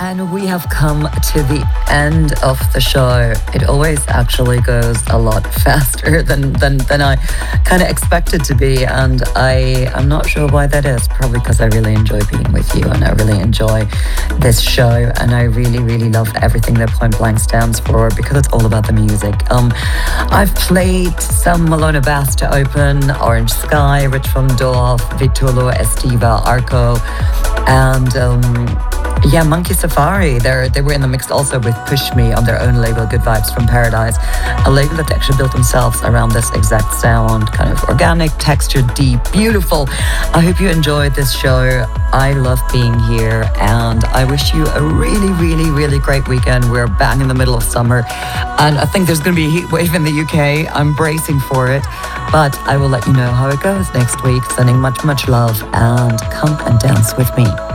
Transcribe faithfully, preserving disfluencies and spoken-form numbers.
And we have come to the end of the show. It always actually goes a lot faster than than, than I kind of expected to be. And I, I'm not sure why that is. Probably because I really enjoy being with you and I really enjoy this show. And I really, really love everything that Point Blank stands for because it's all about the music. Um, I've played some Malona Bass to open, Orange Sky, Rich from Dorf, Vitolo, Estiva, Arco, and um, yeah, Monkey Safari. They're, they were in the mix also with Push Me on their own label, Good Vibes from Paradise, a label that actually built themselves around this exact sound, kind of organic, textured, deep, beautiful. I hope you enjoyed this show. I love being here and I wish you a really, really, really great weekend. We're bang in the middle of summer and I think there's going to be a heat wave in the U K. I'm bracing for it, but I will let you know how it goes next week. Sending much, much love and come and dance with me.